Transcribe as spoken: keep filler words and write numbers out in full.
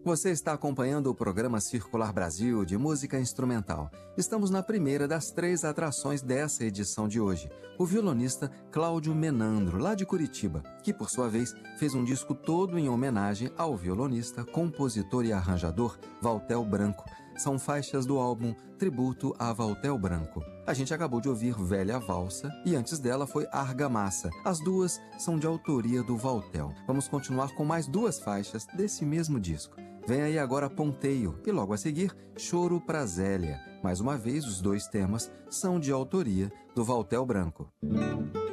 Você está acompanhando o programa Circular Brasil de música instrumental. Estamos na primeira das três atrações dessa edição de hoje. O violonista Cláudio Menandro, lá de Curitiba, que por sua vez fez um disco todo em homenagem ao violonista, compositor e arranjador Valtel Branco. São faixas do álbum Tributo a Valtel Branco. A gente acabou de ouvir Velha Valsa e antes dela foi Argamassa. As duas são de autoria do Valtel. Vamos continuar com mais duas faixas desse mesmo disco. Vem aí agora Ponteio e logo a seguir Choro pra Zélia. Mais uma vez, os dois temas são de autoria do Valtel Branco.